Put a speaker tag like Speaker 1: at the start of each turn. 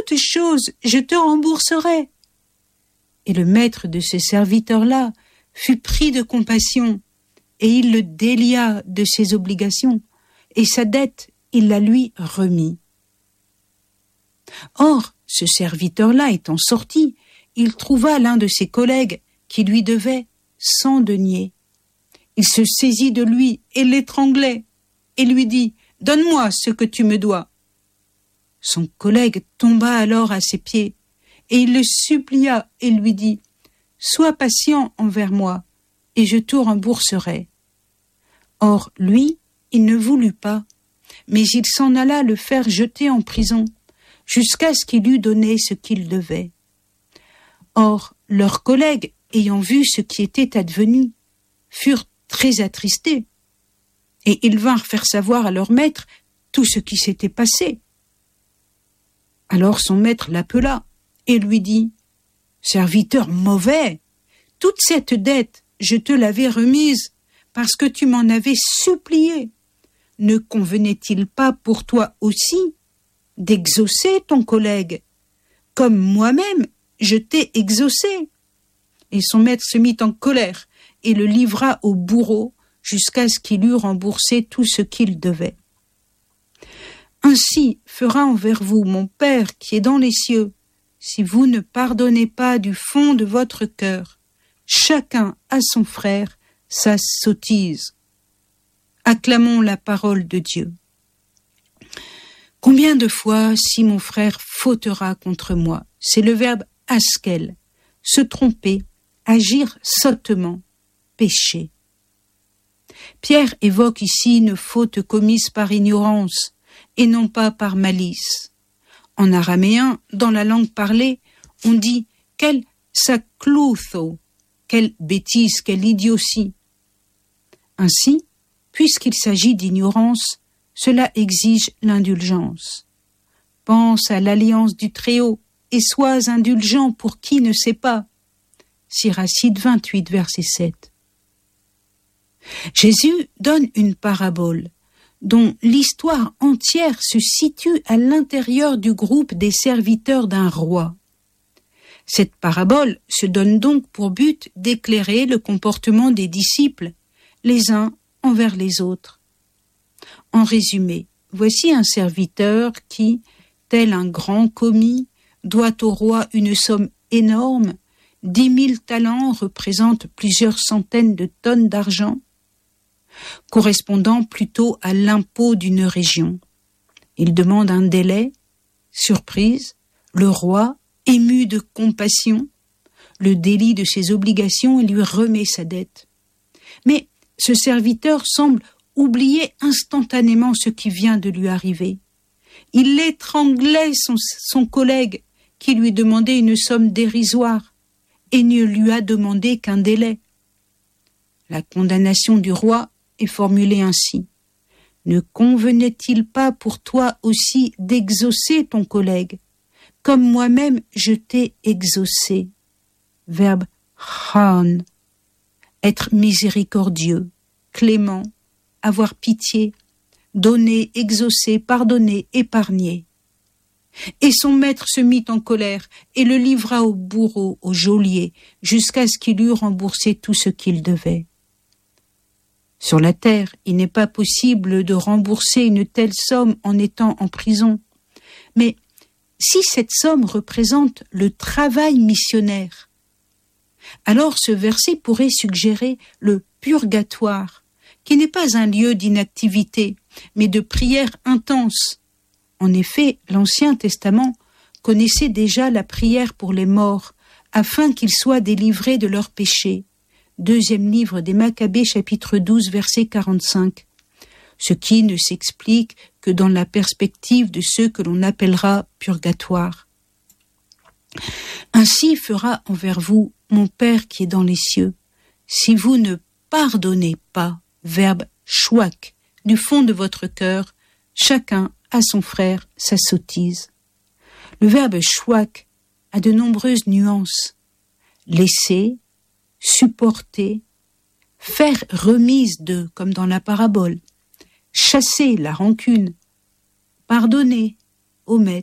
Speaker 1: toutes choses, je te rembourserai. » Et le maître de ce serviteur-là fut pris de compassion, et il le délia de ses obligations, et sa dette, il la lui remit. Or, ce serviteur-là étant sorti, il trouva l'un de ses collègues qui lui devait 100 deniers. Il se saisit de lui et l'étranglait, et lui dit « Donne-moi ce que tu me dois. » Son collègue tomba alors à ses pieds, et il le supplia et lui dit « Sois patient envers moi, et je te rembourserai. » Or, lui, il ne voulut pas, mais il s'en alla le faire jeter en prison, jusqu'à ce qu'il eût donné ce qu'il devait. Or, leurs collègues, ayant vu ce qui était advenu, furent très attristés, et ils vinrent faire savoir à leur maître tout ce qui s'était passé. Alors son maître l'appela et lui dit « Serviteur mauvais, toute cette dette, je te l'avais remise parce que tu m'en avais supplié. Ne convenait-il pas pour toi aussi d'exaucer ton collègue, comme moi-même je t'ai exaucé ?» Et son maître se mit en colère et le livra au bourreau jusqu'à ce qu'il eût remboursé tout ce qu'il devait. Ainsi fera envers vous mon Père qui est dans les cieux, si vous ne pardonnez pas du fond de votre cœur, chacun à son frère, sa sottise. Acclamons la parole de Dieu. Combien de fois, si mon frère fautera contre moi, c'est le verbe askel, se tromper, agir sottement, pécher. Pierre évoque ici une faute commise par ignorance et non pas par malice. En araméen, dans la langue parlée, on dit « quel sakloutho », quelle bêtise, quelle idiotie. Ainsi, puisqu'il s'agit d'ignorance, cela exige l'indulgence. Pense à l'alliance du Très-Haut et sois indulgent pour qui ne sait pas. Siracide 28, verset 7. Jésus donne une parabole dont l'histoire entière se situe à l'intérieur du groupe des serviteurs d'un roi. Cette parabole se donne donc pour but d'éclairer le comportement des disciples, les uns envers les autres. En résumé, voici un serviteur qui, tel un grand commis, doit au roi une somme énorme, 10 000 talents représentent plusieurs centaines de tonnes d'argent, correspondant plutôt à l'impôt d'une région. Il demande un délai. Surprise, le roi, ému de compassion, le délie de ses obligations et lui remet sa dette. Mais ce serviteur semble oublier instantanément ce qui vient de lui arriver. Il étranglait son collègue qui lui demandait une somme dérisoire et ne lui a demandé qu'un délai. La condamnation du roi est formulée ainsi. Ne convenait-il pas pour toi aussi d'exaucer ton collègue, comme moi-même je t'ai exaucé? Verbe chan, être miséricordieux, clément, avoir pitié, donner, exaucer, pardonner, épargner. Et son maître se mit en colère et le livra au bourreau, au geôlier, jusqu'à ce qu'il eût remboursé tout ce qu'il devait. Sur la terre, il n'est pas possible de rembourser une telle somme en étant en prison. Mais si cette somme représente le travail missionnaire, alors ce verset pourrait suggérer le purgatoire, qui n'est pas un lieu d'inactivité, mais de prière intense. En effet, l'Ancien Testament connaissait déjà la prière pour les morts, afin qu'ils soient délivrés de leurs péchés. Deuxième livre des Maccabées, chapitre 12, verset 45. Ce qui ne s'explique que dans la perspective de ce que l'on appellera purgatoire. Ainsi fera envers vous mon Père qui est dans les cieux, si vous ne pardonnez pas, verbe chouac, du fond de votre cœur, chacun à son frère sa sottise. Le verbe chouac a de nombreuses nuances. Laisser, supporter, faire remise de, comme dans la parabole, chasser la rancune, pardonner, omettre.